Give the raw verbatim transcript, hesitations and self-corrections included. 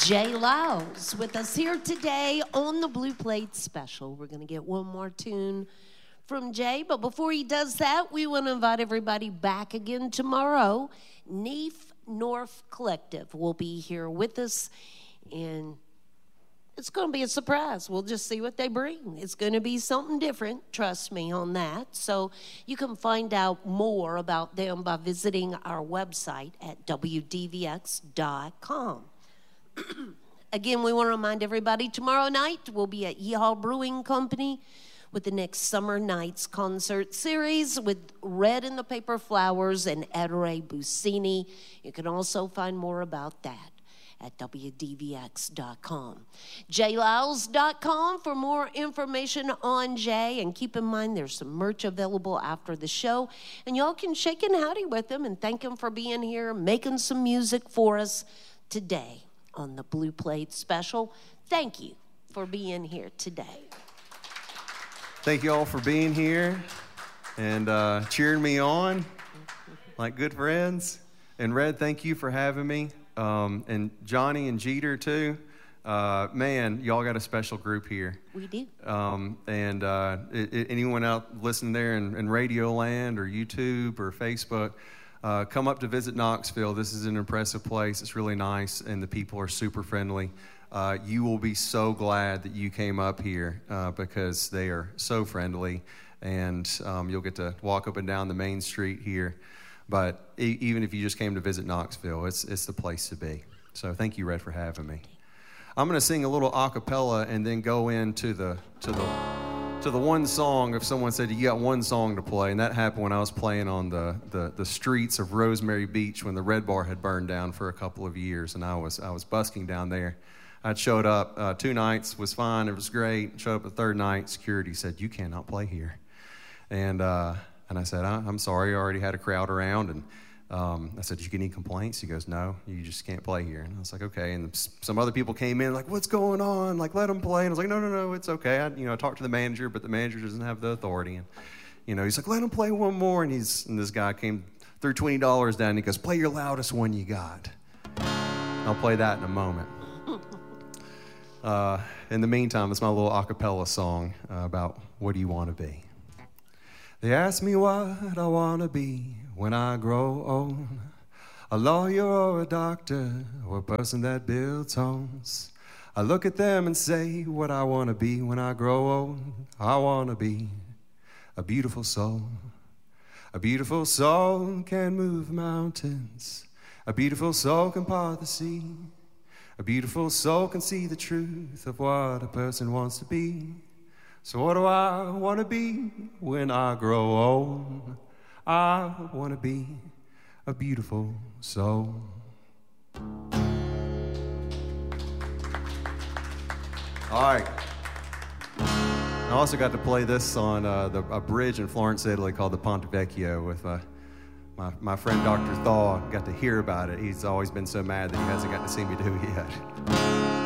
Jay Lyles with us here today on the Blue Plate Special. We're going to get one more tune from Jay, but before he does that, we want to invite everybody back again tomorrow. Neef North Collective will be here with us, and it's going to be a surprise. We'll just see what they bring. It's going to be something different, trust me on that. So you can find out more about them by visiting our website at w d v x dot com. Again, we want to remind everybody, tomorrow night we'll be at Yeehaw Brewing Company with the next Summer Nights concert series with Red in the Paper Flowers and Ettore Busini. You can also find more about that at w d v x dot com. j lyles dot com for more information on Jay. And keep in mind, there's some merch available after the show. And y'all can shake and howdy with him and thank him for being here, making some music for us today on the Blue Plate Special. Thank you for being here today. Thank you all for being here and uh, cheering me on like good friends. And Red, thank you for having me. Um, and Johnny and Jeter, too. Uh, man, y'all got a special group here. We do. Um, and uh, it, it, anyone out listening there in, in Radio Land or YouTube or Facebook, uh, come up to visit Knoxville. This is an impressive place. It's really nice, and the people are super friendly. Uh, you will be so glad that you came up here uh, because they are so friendly, and um, you'll get to walk up and down the main street here. But e- even if you just came to visit Knoxville, it's it's the place to be. So thank you, Red, for having me. I'm going to sing a little a cappella and then go into the to the to the one song. If someone said you got one song to play, and that happened when I was playing on the, the, the streets of Rosemary Beach when the Red Bar had burned down for a couple of years, and I was I was busking down there. I showed up uh, two nights, was fine, it was great. Showed up the third night, security said, "You cannot play here," and uh, and I said, I, "I'm sorry, I already had a crowd around." And um, I said, "Did you get any complaints?" He goes, "No, you just can't play here." And I was like, "Okay." And some other people came in, like, "What's going on? Like, let them play." And I was like, "No, no, no, it's okay." I, you know, I talked to the manager, but the manager doesn't have the authority. And you know, he's like, "Let them play one more." And he's and this guy came, threw twenty dollars down. And he goes, "Play your loudest one you got." I'll play that in a moment. Uh, in the meantime, it's my little a cappella song uh, about what do you want to be. They ask me what I want to be when I grow old. A lawyer or a doctor or a person that builds homes. I look at them and say what I want to be when I grow old. I want to be a beautiful soul. A beautiful soul can move mountains. A beautiful soul can part the sea. A beautiful soul can see the truth of what a person wants to be. So what do I want to be when I grow old? I want to be a beautiful soul. All right. I also got to play this on uh, the, a bridge in Florence, Italy called the Ponte Vecchio with uh, My, my friend Doctor Thaw. Got to hear about it. He's always been so mad that he hasn't got to see me do it yet.